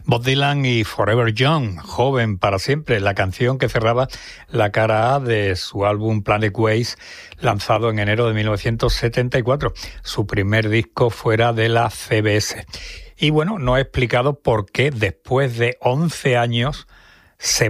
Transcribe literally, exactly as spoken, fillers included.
Bob Dylan y Forever Young, joven para siempre, la canción que cerraba la cara A de su álbum Planet Waves, lanzado en enero de mil novecientos setenta y cuatro, su primer disco fuera de la C B S. Y bueno, no he explicado por qué después de once años se